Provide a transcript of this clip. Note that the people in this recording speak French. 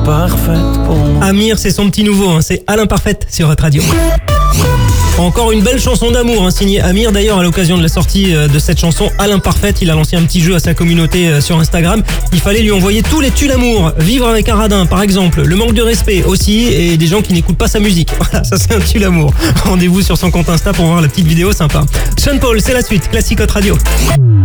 parfaite pour moi. Amir, c'est son petit nouveau, hein, c'est Alain Parfaite sur Hot Radio. Encore une belle chanson d'amour, hein, signée Amir. D'ailleurs, à l'occasion de la sortie de cette chanson, Alain Parfaite, il a lancé un petit jeu à sa communauté sur Instagram. Il fallait lui envoyer tous les tue l'amour. Vivre avec un radin, par exemple. Le manque de respect aussi, et des gens qui n'écoutent pas sa musique. Voilà, ça c'est un tue l'amour. Rendez-vous sur son compte Insta pour voir la petite vidéo sympa. Sean Paul, c'est la suite. Classique Hot Radio.